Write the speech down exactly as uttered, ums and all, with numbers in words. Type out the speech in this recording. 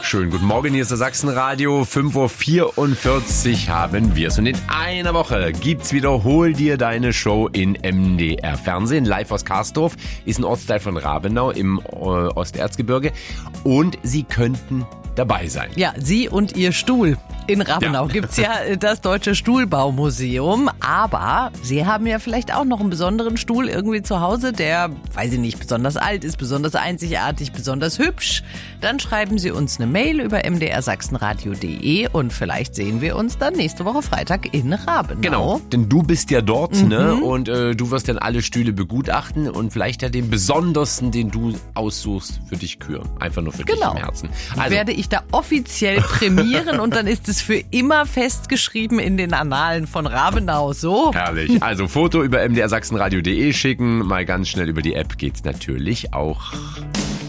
Schönen guten Morgen, hier ist das Sachsenradio. fünf Uhr vierundvierzig haben wir es. Und in einer Woche gibt's wieder Hol dir deine Show in M D R Fernsehen. Live aus Karsdorf, ist ein Ortsteil von Rabenau im äh, Osterzgebirge. Und Sie könnten dabei sein. Ja, Sie und Ihr Stuhl. In Rabenau Ja. gibt's ja das Deutsche Stuhlbaumuseum, aber Sie haben ja vielleicht auch noch einen besonderen Stuhl irgendwie zu Hause, der, weiß ich nicht, besonders alt ist, besonders einzigartig, besonders hübsch. Dann schreiben Sie uns eine Mail über m d r sachsenradio punkt d e und vielleicht sehen wir uns dann nächste Woche Freitag in Rabenau. Genau, denn du bist ja dort, Mhm. ne? Und äh, du wirst dann alle Stühle begutachten und vielleicht ja den besondersten, den du aussuchst, für dich küren. Einfach nur für Genau. dich im Herzen. Also. Werde ich da offiziell prämieren und dann ist es für immer festgeschrieben in den Annalen von Rabenau. So. Herrlich. Also Foto über m d r sachsenradio punkt d e schicken. Mal ganz schnell über die App geht's natürlich auch.